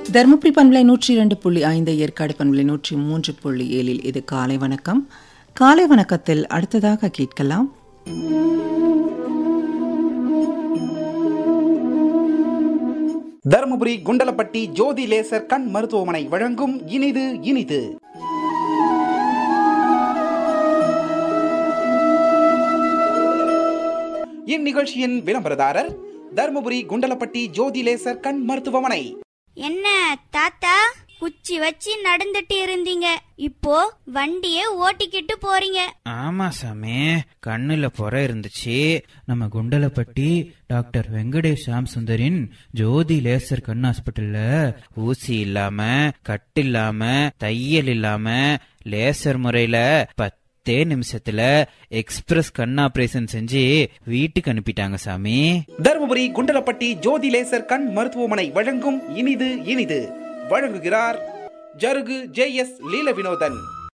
தருமபுரி பண்பலை 102.5, ஏற்காடு பண்பலை 103.7 இது காலை வணக்கம். காலை வணக்கத்தில் அடுத்ததாக கேட்கலாம் தருமபுரி குண்டலப்பட்டி ஜோதி லேசர் கண் மருத்துவமனை வழங்கும் இனிது இனிது. இந்நிகழ்ச்சியின் விளம்பரதாரர் தருமபுரி குண்டலப்பட்டி ஜோதி லேசர் கண் மருத்துவமனை. என்ன தாத்தா, குச்சி வச்சு நடந்துட்டு இருந்தீங்க, இப்போ வண்டியே ஓட்டிக்கிட்டு போறீங்க? ஆமா சாமி, கண்ணுல புற இருந்துச்சு. நம்ம குண்டலப்பட்டி டாக்டர் வெங்கடேஷ் சாம் சுந்தரின் ஜோதி லேசர் கண் ஹாஸ்பிட்டல்ல ஊசி இல்லாம, கட்டு இல்லாம, தையல் இல்லாம லேசர் முறையில 10 நிமிஷத்துல எக்ஸ்பிரஸ் கண் ஆபரேஷன் செஞ்சு வீட்டுக்கு அனுப்பிட்டாங்க சாமி. தருமபுரி குண்டலப்பட்டி ஜோதி லேசர் கண் மருத்துவமனை வழங்கும் இனிது இனிது. வழங்குகிறார் ஜருகு JS லீல வினோதன்.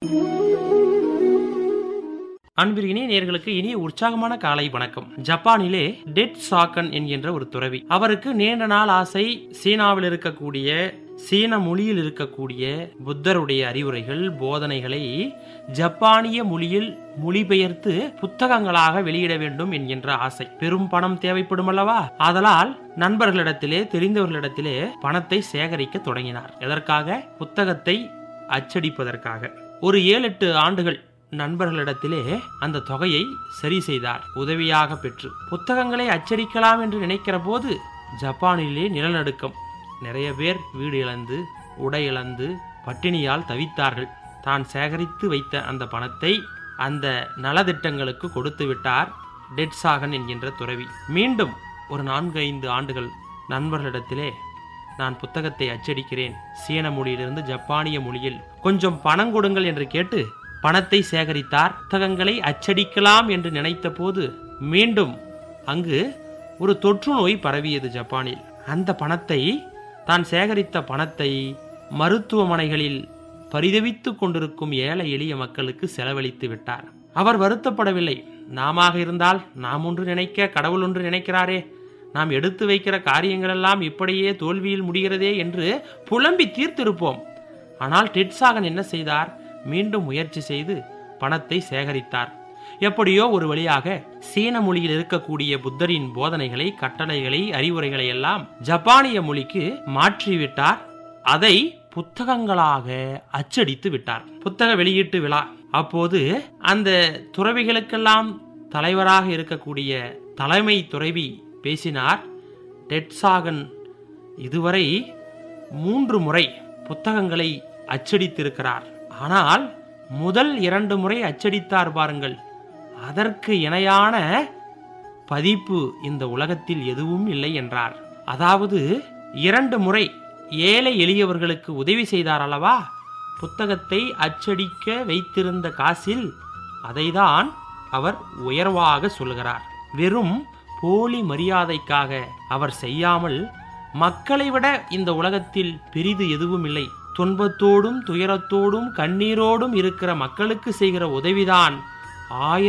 அன்பிற்கினிய நேயர்களுக்கு இனிய உற்சாகமான காலை வணக்கம். ஜப்பானிலே டெட் சாகன் என்கின்ற ஒரு துறவி, அவருக்கு நீண்ட நாள் ஆசை சீனாவில் இருக்கக்கூடிய, சீன மொழியில் இருக்கக்கூடிய புத்தருடைய அறிவுரைகள், போதனைகளை ஜப்பானிய மொழியில் மொழிபெயர்த்து புத்தகங்களாக வெளியிட வேண்டும் என்கின்ற ஆசை. பெரும் பணம் தேவைப்படும் அல்லவா? ஆதலால் நண்பர்களிடத்திலே, தெரிந்தவர்களிடத்திலே பணத்தை சேகரிக்க தொடங்கினார். எதற்காக? புத்தகத்தை அச்சடிப்பதற்காக. ஒரு 7-8 ஆண்டுகள் நண்பர்களிடத்திலே அந்த தொகையை சரி செய்தார், உதவியாக பெற்று. புத்தகங்களை அச்சடிக்கலாம் என்று நினைக்கிற போது ஜப்பானிலே நிலநடுக்கம். நிறைய பேர் வீடு இழந்து, உடை இழந்து, பட்டினியால் தவித்தார்கள். தான் சேகரித்து வைத்த அந்த பணத்தை அந்த நலத்திட்டங்களுக்கு கொடுத்து விட்டார் டெட் சாகன் என்கின்ற துறவி. மீண்டும் ஒரு 4-5 ஆண்டுகள் நண்பர்களிடத்திலே, நான் புத்தகத்தை அச்சடிக்கிறேன், சீன மொழியிலிருந்து ஜப்பானிய மொழியில் கொஞ்சம் பணம் கொடுங்கள் என்று கேட்டு பணத்தை சேகரித்தார். புத்தகங்களை அச்சடிக்கலாம் என்று நினைத்த போது மீண்டும் அங்கு ஒரு தொற்று நோய் பரவியது ஜப்பானில். அந்த பணத்தை, தான் சேகரித்த பணத்தை மருத்துவமனைகளில் பரிதவித்துக் கொண்டிருக்கும் ஏழை எளிய மக்களுக்கு செலவழித்து விட்டார். அவர் வருத்தப்படவில்லை. நாம இருந்தால் நாம் ஒன்று நினைக்க, கடவுள் ஒன்று நினைக்கிறாரே, நாம் எடுத்து வைக்கிற காரியங்கள் எல்லாம் இப்படியே தோல்வியில் முடிகிறதே என்று புலம்பி தீர்த்திருப்போம். ஆனால் டெட் சாகன் என்ன செய்தார்? மீண்டும் முயற்சி செய்து பணத்தை சேகரித்தார். எப்படியோ ஒரு வழியாக சீன மொழியில் இருக்கக்கூடிய புத்தரின் போதனைகளை, கட்டளைகளை, அறிவுரைகளை எல்லாம் ஜப்பானிய மொழிக்கு மாற்றிவிட்டார். அதை புத்தகங்களாக அச்சடித்து விட்டார். புத்தக வெளியீட்டு விழா அப்போது அந்த துறவிகளுக்கெல்லாம் தலைவராக இருக்கக்கூடிய தலைமை துறவி பேசினார். டெட் சாகன் இதுவரை 3 முறை புத்தகங்களை அச்சடித்திருக்கிறார். ஆனால் முதல் 2 முறை அச்சடித்தார் பாருங்கள், அதற்கு இணையான பதிப்பு இந்த உலகத்தில் எதுவும் இல்லை என்றார். அதாவது 2 முறை ஏழை எளியவர்களுக்கு உதவி செய்தார் அல்லவா? புத்தகத்தை அச்சடிக்க வைத்திருந்த காசில் அதைதான் அவர் உயர்வாக சொல்கிறார். வெறும் போலி மரியாதைக்காக அவர் செய்யாமல், மக்களை விட இந்த உலகத்தில் பெரிது எதுவும் இல்லை. துன்பத்தோடும் துயரத்தோடும் கண்ணீரோடும் இருக்கிற மக்களுக்கு செய்கிற உதவிதான் 1000